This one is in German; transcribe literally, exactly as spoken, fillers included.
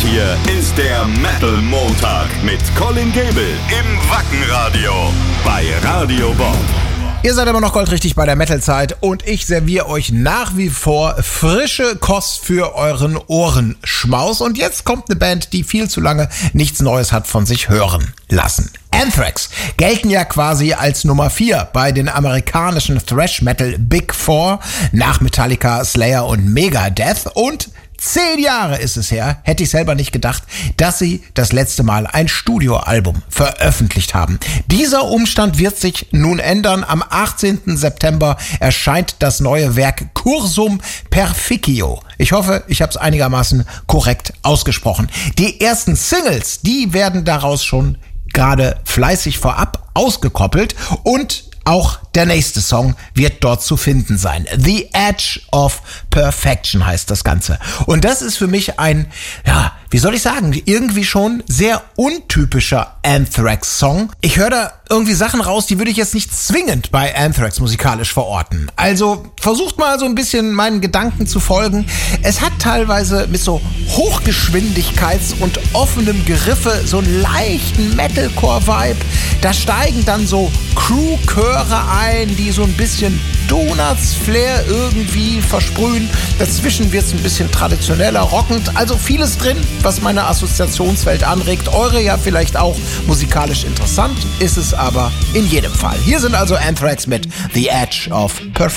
hier ist der Metal Montag mit Colin Gable im Wackenradio bei Radio Bob. Ihr seid immer noch goldrichtig bei der Metal-Zeit und ich serviere euch nach wie vor frische Kost für euren Ohrenschmaus. Und jetzt kommt eine Band, die viel zu lange nichts Neues hat von sich hören lassen. Anthrax gelten ja quasi als Nummer vier bei den amerikanischen Thrash-Metal Big Four nach Metallica, Slayer und Megadeth. Und Zehn Jahre ist es her, hätte ich selber nicht gedacht, dass sie das letzte Mal ein Studioalbum veröffentlicht haben. Dieser Umstand wird sich nun ändern. Am achtzehnten September erscheint das neue Werk Cursum Perficio. Ich hoffe, ich habe es einigermaßen korrekt ausgesprochen. Die ersten Singles, die werden daraus schon gerade fleißig vorab ausgekoppelt und auch der nächste Song wird dort zu finden sein. The Edge of Perfection heißt das Ganze. Und das ist für mich ein, ja, wie soll ich sagen, irgendwie schon sehr untypischer Anthrax-Song. Ich höre da irgendwie Sachen raus, die würde ich jetzt nicht zwingend bei Anthrax musikalisch verorten. Also versucht mal so ein bisschen meinen Gedanken zu folgen. Es hat teilweise mit so Hochgeschwindigkeits- und offenem Geriffe so einen leichten Metalcore-Vibe. Da steigen dann so Crew-Chöre ein, die so ein bisschen Donuts-Flair irgendwie versprühen. Dazwischen wird es ein bisschen traditioneller, rockend. Also vieles drin, was meine Assoziationswelt anregt. Eure ja vielleicht auch. Musikalisch interessant ist es aber in jedem Fall. Hier sind also Anthrax mit The Edge of Perfection.